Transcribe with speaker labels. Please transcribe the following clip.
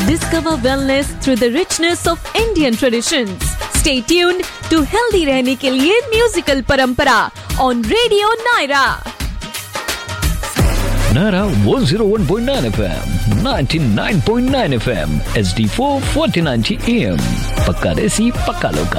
Speaker 1: Discover wellness through the richness of Indian traditions. Stay tuned to Healthy रहने के लिए musical परंपरा on Radio Naira.
Speaker 2: Naira 101.9 FM, 99.9 FM, HD4 1490 AM. पक्का देसी पक्का लोकल.